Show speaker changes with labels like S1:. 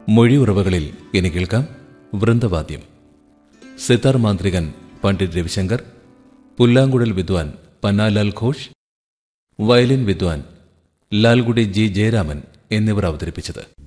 S1: മൊഴിയുറവകളിൽ ഇനി കേൾക്കാം വൃന്ദവാദ്യം. സിതാർ മാന്ത്രികൻ പണ്ഡിറ്റ് രവിശങ്കർ, പുല്ലാങ്കുഴൽ വിദ്വാൻ പന്നാലാൽ ഘോഷ്, വയലിൻ വിദ്വാൻ ലാൽഗുഡി ജി ജയരാമൻ എന്നിവർ അവതരിപ്പിച്ചത്.